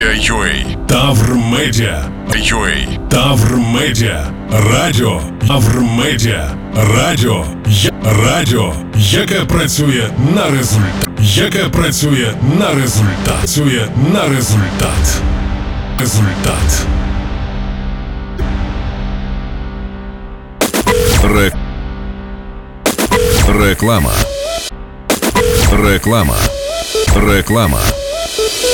Тавр Медіа. Тавр Медіа. Радіо. Тавр Медіа. Радіо, яке працює на результат. Яке працює на результат. Працює на результат. Результат. Реклама.